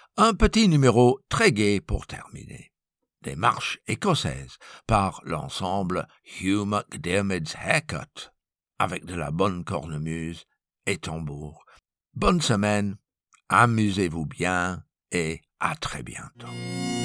Un petit numéro très gai pour terminer. Des marches écossaises par l'ensemble Hugh MacDiarmid's Haircut, avec de la bonne cornemuse et tambour. Bonne semaine, amusez-vous bien et à très bientôt.